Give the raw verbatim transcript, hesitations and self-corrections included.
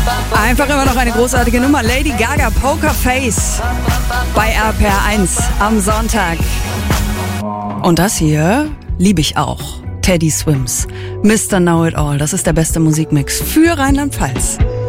Einfach immer noch eine großartige Nummer. Lady Gaga, Poker Face bei R P R eins am Sonntag. Und das hier liebe ich auch. Teddy Swims, Mister Know It All. Das ist der beste Musikmix für Rheinland-Pfalz.